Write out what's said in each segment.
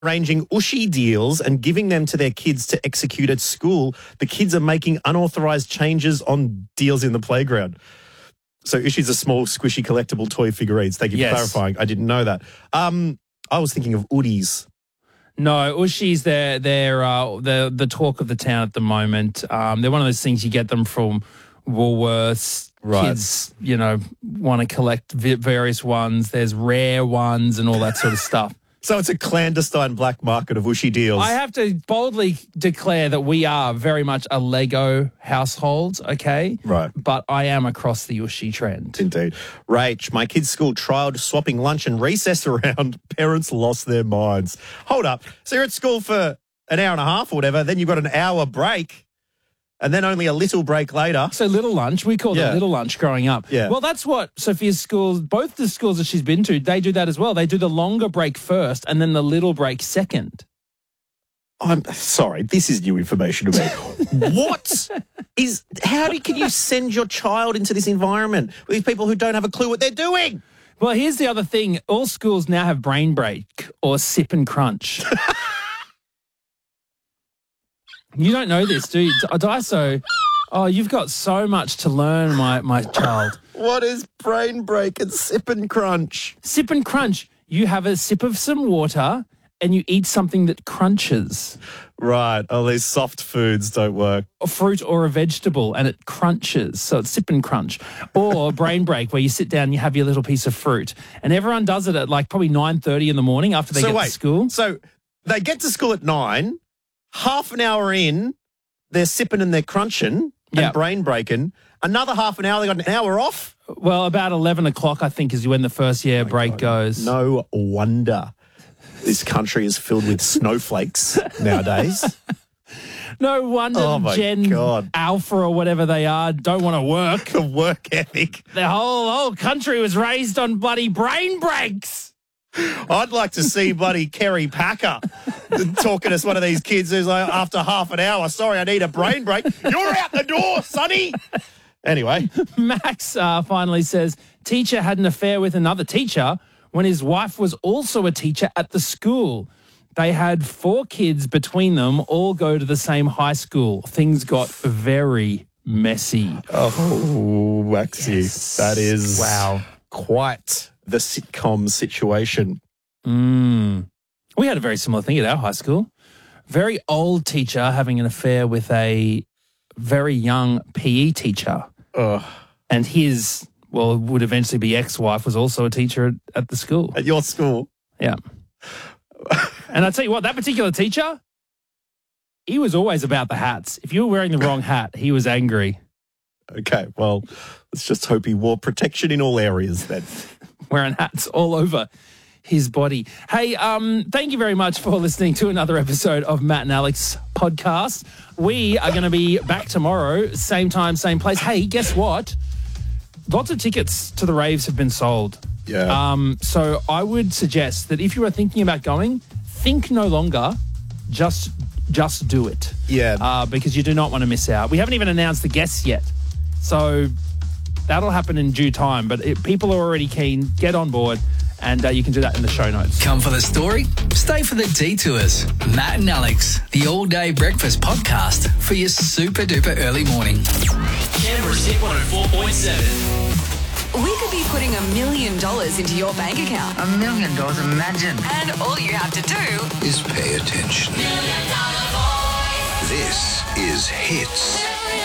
arranging Ushy deals and giving them to their kids to execute at school. The kids are making unauthorized changes on deals in the playground. So Ushy's a small, squishy, collectible toy figurines. Thank you for clarifying. I didn't know that. I was thinking of Oodies. No, Ushies, they're the talk of the town at the moment. They're one of those things you get them from Woolworths. Right. Kids, want to collect various ones. There's rare ones and all that sort of stuff. So it's a clandestine black market of Ushy deals. I have to boldly declare that we are very much a Lego household, okay? Right. But I am across the Ushy trend. Indeed. Rach, my kid's school trialled swapping lunch and recess around. Parents lost their minds. Hold up. So you're at school for an hour and a half or whatever, then you've got an hour break, and then only a little break later. So little lunch, we called it little lunch growing up. Yeah. Well, that's what Sophia's schools, both the schools that she's been to, they do that as well. They do the longer break first and then the little break second. I'm sorry, this is new information to me. Can you send your child into this environment with these people who don't have a clue what they're doing? Well, here's the other thing. All schools now have brain break or sip and crunch. You don't know this, do you? Daiso, you've got so much to learn, my child. What is brain break and sip and crunch? Sip and crunch. You have a sip of some water and you eat something that crunches. Right. Oh, these soft foods don't work. A fruit or a vegetable and it crunches. So it's sip and crunch. Or brain break where you sit down and you have your little piece of fruit. And everyone does it at like probably 9:30 in the morning after they get to school. So they get to school at 9. Half an hour in, they're sipping and they're crunching and brain breaking. Another half an hour, they got an hour off. Well, about 11 o'clock, I think, is when the first year break goes. No wonder this country is filled with snowflakes nowadays. No wonder Gen Alpha or whatever they are don't want to work. The work ethic. The whole country was raised on bloody brain breaks. I'd like to see bloody Kerry Packer talking to one of these kids who's like, after half an hour, sorry, I need a brain break. You're out the door, sonny. Anyway. Max finally says, teacher had an affair with another teacher when his wife was also a teacher at the school. They had 4 kids between them, all go to the same high school. Things got very messy. Oh, Maxie, yes. That is quite the sitcom situation. We had a very similar thing at our high school. Very old teacher having an affair with a very young PE teacher. And his, would eventually be ex-wife, was also a teacher at the school. At your school? Yeah. And I tell you what, that particular teacher, he was always about the hats. If you were wearing the wrong hat, he was angry. Okay, well, let's just hope he wore protection in all areas then. Wearing hats all over his body. Hey, thank you very much for listening to another episode of Matt and Alex podcast. We are going to be back tomorrow, same time, same place. Hey, guess what? Lots of tickets to the raves have been sold. Yeah. So I would suggest that if you are thinking about going, think no longer, just do it. Yeah. Because you do not want to miss out. We haven't even announced the guests yet. So that'll happen in due time. But if people are already keen, get on board. And you can do that in the show notes. Come for the story, stay for the detours. Matt and Alex, the all-day breakfast podcast for your super-duper early morning. Canberra's Hit 104.7. We could be putting $1 million into your bank account. $1 million, imagine. And all you have to do is pay attention. $1 Million This is Hits.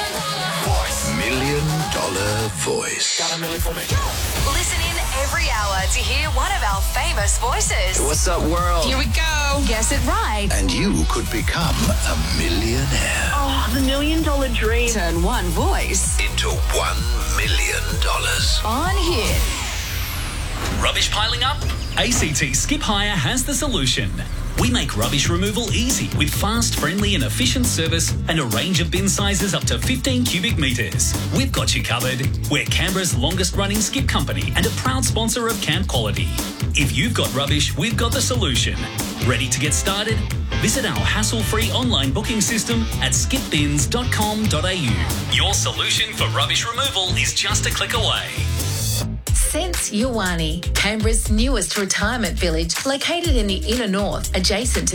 $1 Million Voice. Got a million for me. Listen in every hour to hear one of our famous voices. What's up, world? Here we go. Guess it right. And you could become a millionaire. Oh, the $1 million dream. Turn one voice into $1 million. on Hit. Rubbish piling up? ACT Skip Hire has the solution. We make rubbish removal easy with fast, friendly and efficient service and a range of bin sizes up to 15 cubic metres. We've got you covered. We're Canberra's longest running skip company and a proud sponsor of Camp Quality. If you've got rubbish, we've got the solution. Ready to get started? Visit our hassle-free online booking system at skipbins.com.au. Your solution for rubbish removal is just a click away. Sense Yawani, Canberra's newest retirement village located in the inner north, adjacent to